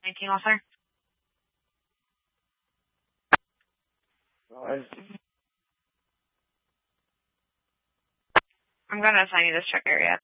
19 officer. I'm going to assign you this check area.